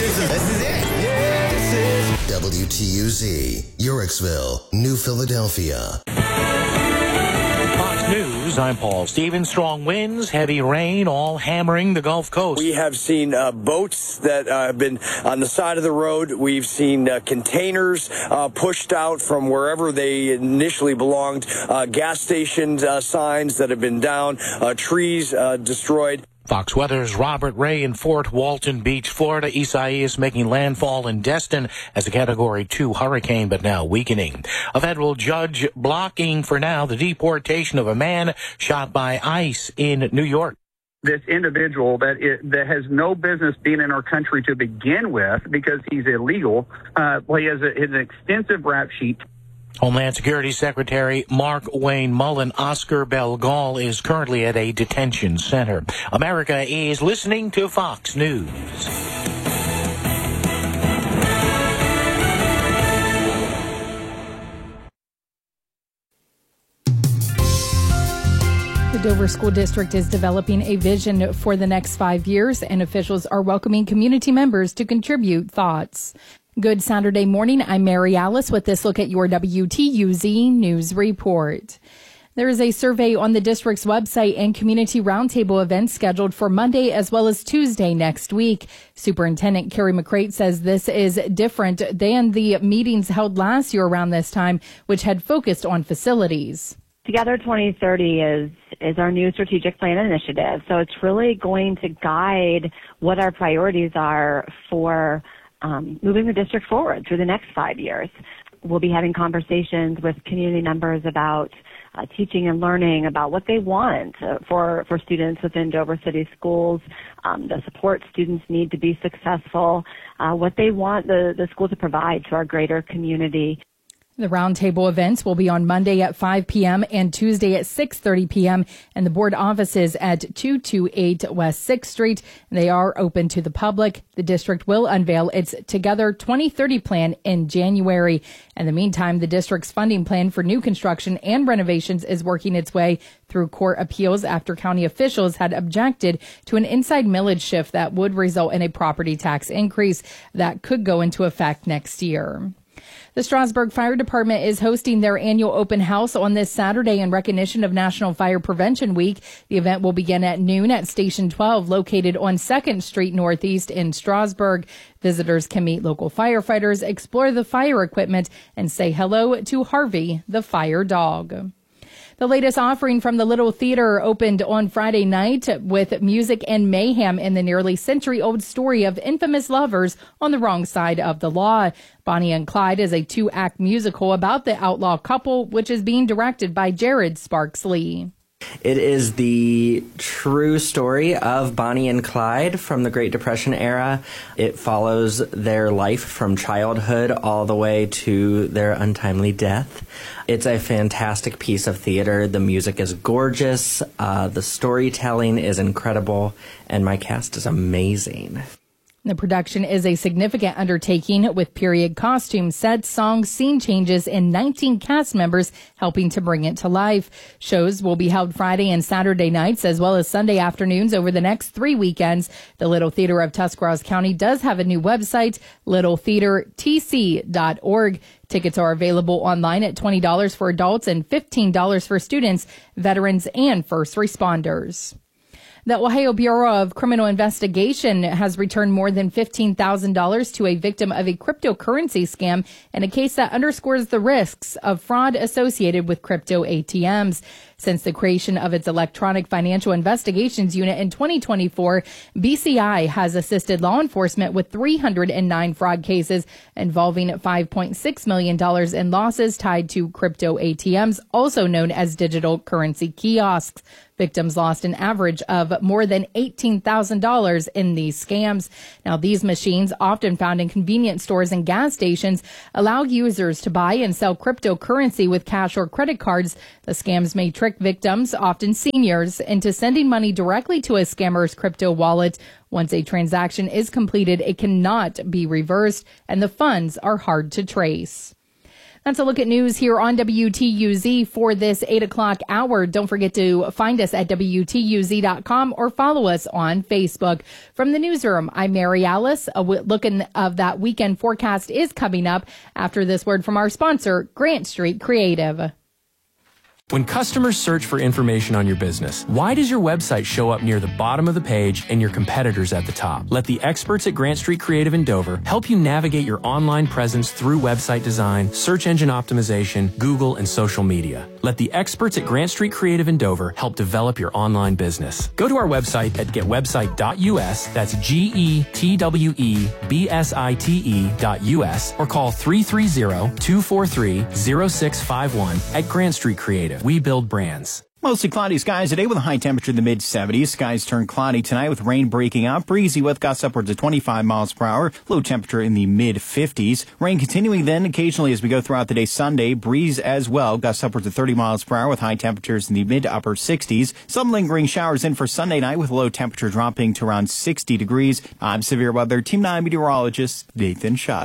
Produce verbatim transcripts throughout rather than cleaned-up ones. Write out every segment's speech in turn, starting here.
This is, this is it. Yeah, this is W T U Z, Urixville, New Philadelphia. Fox News, I'm Paul Stevens. Strong winds, heavy rain, all hammering the Gulf Coast. We have seen uh, boats that uh, have been on the side of the road. We've seen uh, containers uh, pushed out from wherever they initially belonged, uh, gas station uh, signs that have been down, uh, trees uh, destroyed. Fox Weather's Robert Ray in Fort Walton Beach, Florida. Isaias making landfall in Destin as a Category two hurricane, but now weakening. A federal judge blocking for now the deportation of a man shot by ICE in New York. This individual that it, that has no business being in our country to begin with because he's illegal. Uh, well, he has, a, has an extensive rap sheet. Homeland Security Secretary Mark Wayne Mullen, Oscar Belgal, is currently at a detention center. America is listening to Fox News. The Dover School District is developing a vision for the next five years, and officials are welcoming community members to contribute thoughts. Good Saturday morning. I'm Mary Alice with this look at your W T U Z News Report. There is a survey on the district's website and community roundtable events scheduled for Monday as well as Tuesday next week. Superintendent Carrie McCrate says this is different than the meetings held last year around this time, which had focused on facilities. Together twenty thirty is is our new strategic plan initiative. So it's really going to guide what our priorities are for um, moving the district forward through the next five years. We'll be having conversations with community members about uh, teaching and learning, about what they want uh, for, for students within Dover City Schools, um, the support students need to be successful, uh, what they want the, the school to provide to our greater community. The roundtable events will be on Monday at five p.m. and Tuesday at six thirty p.m. and the board offices at two twenty-eight West sixth Street. They are open to the public. The district will unveil its Together twenty thirty plan in January. In the meantime, the district's funding plan for new construction and renovations is working its way through court appeals after county officials had objected to an inside millage shift that would result in a property tax increase that could go into effect next year. The Strasburg Fire Department is hosting their annual open house on this Saturday in recognition of National Fire Prevention Week. The event will begin at noon at Station twelve, located on second Street Northeast in Strasburg. Visitors can meet local firefighters, explore the fire equipment, and say hello to Harvey, the fire dog. The latest offering from the Little Theater opened on Friday night with music and mayhem in the nearly century-old story of infamous lovers on the wrong side of the law. Bonnie and Clyde is a two-act musical about the outlaw couple, which is being directed by Jared Sparks Lee. It is the true story of Bonnie and Clyde from the Great Depression era. It follows their life from childhood all the way to their untimely death. It's a fantastic piece of theater. The music is gorgeous. Uh, the storytelling is incredible. And my cast is amazing. The production is a significant undertaking with period costumes, sets, songs, scene changes, and nineteen cast members helping to bring it to life. Shows will be held Friday and Saturday nights as well as Sunday afternoons over the next three weekends. The Little Theater of Tuscarawas County does have a new website, little theater t c dot org. Tickets are available online at twenty dollars for adults and fifteen dollars for students, veterans, and first responders. The Ohio Bureau of Criminal Investigation has returned more than fifteen thousand dollars to a victim of a cryptocurrency scam in a case that underscores the risks of fraud associated with crypto A T Ms. Since the creation of its Electronic Financial Investigations Unit in twenty twenty-four, B C I has assisted law enforcement with three hundred nine fraud cases involving five point six million dollars in losses tied to crypto A T Ms, also known as digital currency kiosks. Victims lost an average of more than eighteen thousand dollars in these scams. Now, these machines, often found in convenience stores and gas stations, allow users to buy and sell cryptocurrency with cash or credit cards. The scams may trick victims, often seniors, into sending money directly to a scammer's crypto wallet. Once a transaction is completed, it cannot be reversed, and the funds are hard to trace. That's a look at news here on W T U Z for this eight o'clock hour. Don't forget to find us at W T U Z dot com or follow us on Facebook. From the newsroom, I'm Mary Alice. A w- look in of that weekend forecast is coming up after this word from our sponsor, Grant Street Creative. When customers search for information on your business, why does your website show up near the bottom of the page and your competitors at the top? Let the experts at Grant Street Creative in Dover help you navigate your online presence through website design, search engine optimization, Google, and social media. Let the experts at Grant Street Creative in Dover help develop your online business. Go to our website at get website dot U S, that's G E T W E B S I T E dot U S, or call three three zero, two four three, zero six five one at Grant Street Creative. We build brands. Mostly cloudy skies today with a high temperature in the mid seventies. Skies turn cloudy tonight with rain breaking up. Breezy with gusts upwards of twenty-five miles per hour. Low temperature in the mid fifties. Rain continuing then occasionally as we go throughout the day Sunday. Breeze as well. Gusts upwards of thirty miles per hour with high temperatures in the mid to upper sixties. Some lingering showers in for Sunday night with low temperature dropping to around sixty degrees. I'm severe weather Team nine meteorologist Nathan Schott.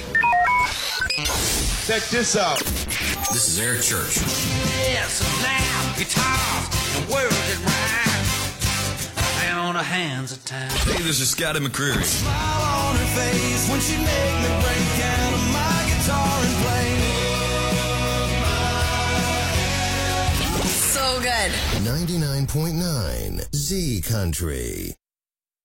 Check this out. This is Eric Church. Yes, now guitars and words that rhyme. Down the hands of time. Hey, this is Scotty McCreery. Smile on her face when she make me break out of my guitar and play. So good. ninety-nine point nine Z Country.